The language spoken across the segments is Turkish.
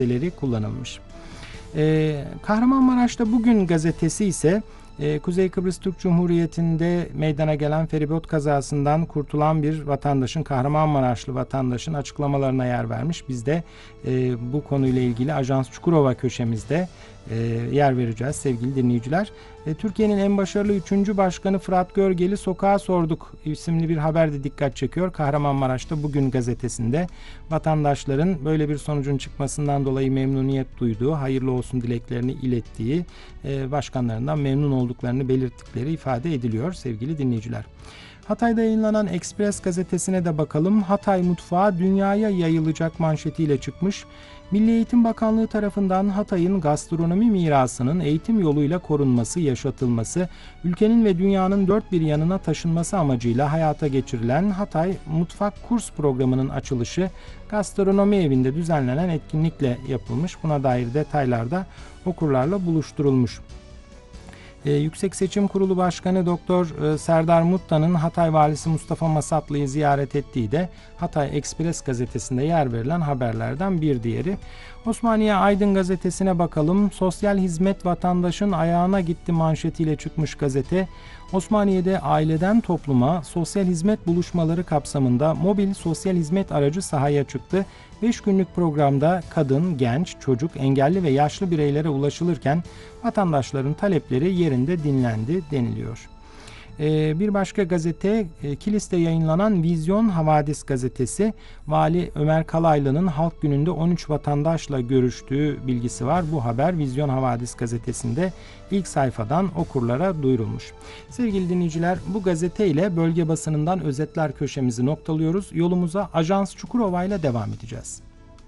kullanılmış. Kahramanmaraş'ta Bugün gazetesi ise Kuzey Kıbrıs Türk Cumhuriyeti'nde meydana gelen feribot kazasından kurtulan bir vatandaşın, Kahramanmaraşlı vatandaşın açıklamalarına yer vermiş. Biz de bu konuyla ilgili Ajans Çukurova köşemizde yer vereceğiz sevgili dinleyiciler. Türkiye'nin en başarılı 3. Başkanı Fırat Görgel'i sokağa sorduk isimli bir haber de dikkat çekiyor. Kahramanmaraş'ta Bugün gazetesinde vatandaşların böyle bir sonucun çıkmasından dolayı memnuniyet duyduğu, hayırlı olsun dileklerini ilettiği, başkanlarından memnun olduklarını belirttikleri ifade ediliyor sevgili dinleyiciler. Hatay'da yayınlanan Ekspres gazetesine de bakalım. Hatay mutfağı dünyaya yayılacak manşetiyle çıkmış. Milli Eğitim Bakanlığı tarafından Hatay'ın gastronomi mirasının eğitim yoluyla korunması, yaşatılması, ülkenin ve dünyanın dört bir yanına taşınması amacıyla hayata geçirilen Hatay Mutfak Kurs Programı'nın açılışı gastronomi evinde düzenlenen etkinlikle yapılmış. Buna dair detaylar da okurlarla buluşturulmuş. Yüksek Seçim Kurulu Başkanı Doktor Serdar Mutta'nın Hatay Valisi Mustafa Masatlı'yı ziyaret ettiği de Hatay Ekspres gazetesinde yer verilen haberlerden bir diğeri. Osmaniye Aydın gazetesine bakalım. Sosyal hizmet vatandaşın ayağına gitti manşetiyle çıkmış gazete. Osmaniye'de aileden topluma sosyal hizmet buluşmaları kapsamında mobil sosyal hizmet aracı sahaya çıktı. 5 günlük programda kadın, genç, çocuk, engelli ve yaşlı bireylere ulaşılırken vatandaşların talepleri yerinde dinlendi deniliyor. Bir başka gazete Kilis'te yayınlanan Vizyon Havadis gazetesi. Vali Ömer Kalaylı'nın Halk Günü'nde 13 vatandaşla görüştüğü bilgisi var. Bu haber Vizyon Havadis gazetesinde ilk sayfadan okurlara duyurulmuş. Sevgili dinleyiciler, bu gazete ile bölge basınından özetler köşemizi noktalıyoruz. Yolumuza Ajans Çukurova ile devam edeceğiz.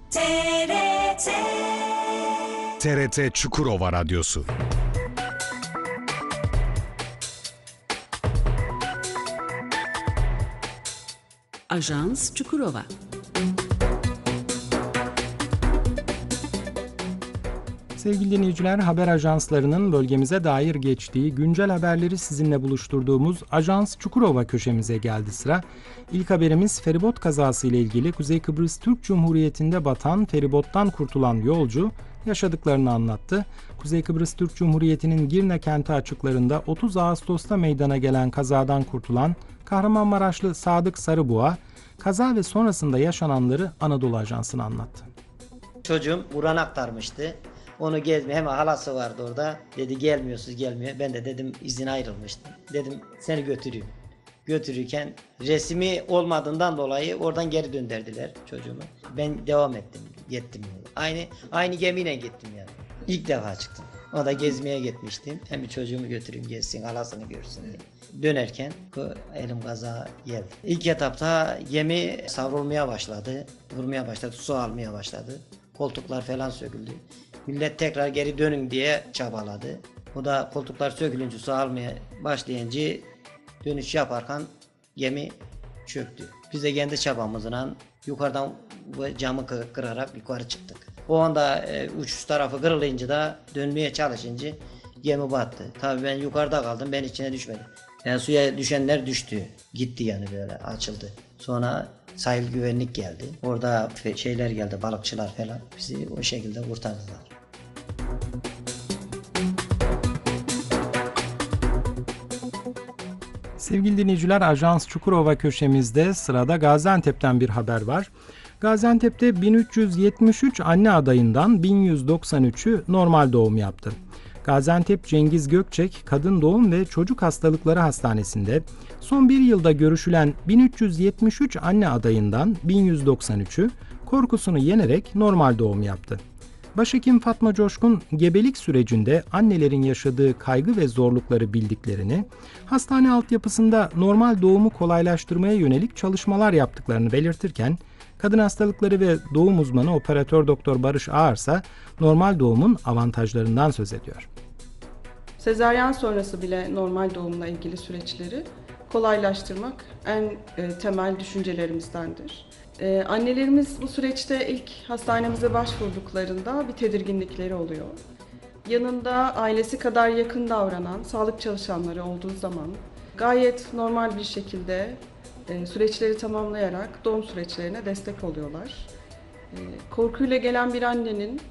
TRT Çukurova Radyosu. Ajans Çukurova. Sevgili dinleyiciler, haber ajanslarının bölgemize dair geçtiği güncel haberleri sizinle buluşturduğumuz Ajans Çukurova köşemize geldi sıra. İlk haberimiz feribot kazası ile ilgili. Kuzey Kıbrıs Türk Cumhuriyeti'nde batan feribottan kurtulan yolcu yaşadıklarını anlattı. Kuzey Kıbrıs Türk Cumhuriyeti'nin Girne kenti açıklarında 30 Ağustos'ta meydana gelen kazadan kurtulan Kahramanmaraşlı Sadık Sarıboğa, kaza ve sonrasında yaşananları Anadolu Ajansı'na anlattı. Çocuğum Kur'an aktarmıştı. Onu gezmeye, hem halası vardı orada. Dedi gelmiyorsunuz, gelmiyor. Ben de dedim izin ayrılmıştım. Dedim seni götüreyim. Götürürken resmi olmadığından dolayı oradan geri döndürdüler çocuğumu. Ben devam ettim, gittim. Aynı gemiyle gittim yani. İlk defa çıktım. O da gezmeye gitmiştim. Hem bir çocuğumu götüreyim gezsin, halasını görsün diye. Dönerken elim gaza geldi. İlk etapta gemi savrulmaya başladı. Vurmaya başladı, su almaya başladı. Koltuklar falan söküldü. Millet tekrar geri dönün diye çabaladı. O da koltuklar sökülünce su almaya başlayınca dönüş yaparken gemi çöktü. Biz de kendi çabamızla yukarıdan camı kırarak yukarı çıktık. O anda uçuş tarafı kırılınca da dönmeye çalışınca gemi battı. Tabii ben yukarıda kaldım, ben içine düşmedim. Yani suya düşenler düştü. Gitti yani, böyle açıldı. Sonra sahil güvenlik geldi. Orada şeyler geldi, balıkçılar falan. Bizi o şekilde kurtardılar. Sevgili dinleyiciler, Ajans Çukurova köşemizde sırada Gaziantep'ten bir haber var. Gaziantep'te 1373 anne adayından 1193'ü normal doğum yaptı. Gaziantep Cengiz Gökçek Kadın Doğum ve Çocuk Hastalıkları Hastanesi'nde son bir yılda görüşülen 1373 anne adayından 1193'ü korkusunu yenerek normal doğum yaptı. Başhekim Fatma Coşkun, gebelik sürecinde annelerin yaşadığı kaygı ve zorlukları bildiklerini, hastane altyapısında normal doğumu kolaylaştırmaya yönelik çalışmalar yaptıklarını belirtirken, kadın hastalıkları ve doğum uzmanı operatör doktor Barış Ağarsa normal doğumun avantajlarından söz ediyor. Sezaryen sonrası bile normal doğumla ilgili süreçleri kolaylaştırmak en temel düşüncelerimizdendir. Annelerimiz bu süreçte ilk hastanemize başvurduklarında bir tedirginlikleri oluyor. Yanında ailesi kadar yakın davranan sağlık çalışanları olduğu zaman gayet normal bir şekilde süreçleri tamamlayarak doğum süreçlerine destek oluyorlar. Korkuyla gelen bir annenin